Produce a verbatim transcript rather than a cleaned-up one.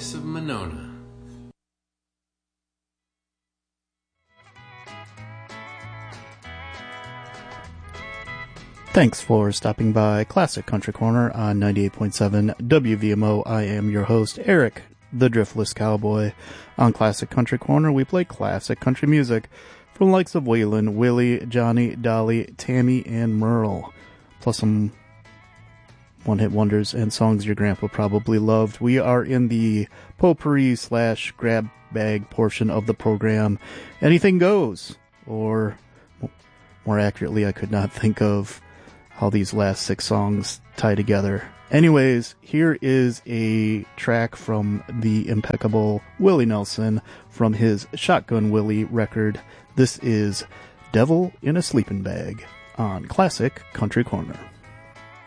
voice of Monona. Thanks for stopping by Classic Country Corner on ninety-eight point seven W V M O. I am your host, Eric, the Driftless Cowboy. On Classic Country Corner, we play classic country music from the likes of Waylon, Willie, Johnny, Dolly, Tammy, and Merle. Plus some one-hit wonders and songs your grandpa probably loved. We are in the potpourri slash grab bag portion of the program. Anything goes. Or, more accurately, I could not think of how these last six songs tie together. Anyways, here is a track from the impeccable Willie Nelson from his Shotgun Willie record. This is Devil in a Sleeping Bag on Classic Country Corner.